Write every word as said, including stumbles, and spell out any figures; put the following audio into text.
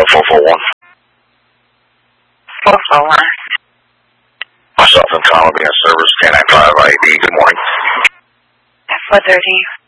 four four one. four four one. Myself and Tom will be in service, ten nine five I D. Good morning. At four thirty.